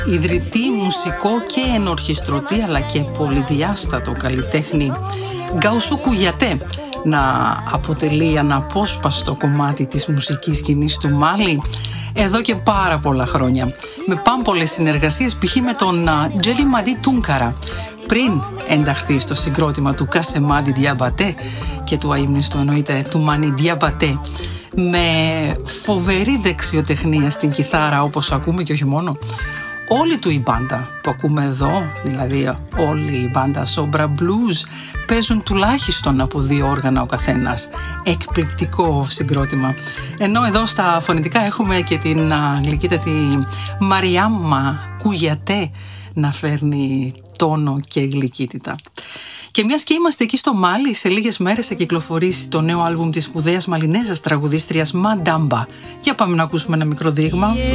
ιδρυτή, μουσικό και ενορχιστρωτή αλλά και πολυδιάστατο καλλιτέχνη Γκαουσού Κουγιατέ να αποτελεί αναπόσπαστο κομμάτι της μουσικής σκηνής του Μάλι εδώ και πάρα πολλά χρόνια, με πάμπολες συνεργασίες, π.χ. με τον Τζέλι Μαντί Τούνκαρα πριν ενταχθεί στο συγκρότημα του Κασεμάντι Διαμπατέ και του αείμνηστου εννοείται του Μανί Διαμπατέ, με φοβερή δεξιοτεχνία στην κιθάρα όπως ακούμε και όχι μόνο. Όλη του η μπάντα που ακούμε εδώ, δηλαδή όλη η μπάντα Sobra Blues, παίζουν τουλάχιστον από 2 όργανα ο καθένας. Εκπληκτικό συγκρότημα. Ενώ εδώ στα φωνητικά έχουμε και την γλυκύτατη Μαριάμμα Κουγιατέ να φέρνει τόνο και γλυκύτητα. Και μιας και είμαστε εκεί στο Μάλι, σε λίγες μέρες θα κυκλοφορήσει το νέο άλμπουμ της σπουδαίας Μαλινέζας τραγουδίστριας Μαντάμπα. Για πάμε να ακούσουμε ένα μικρό δείγμα.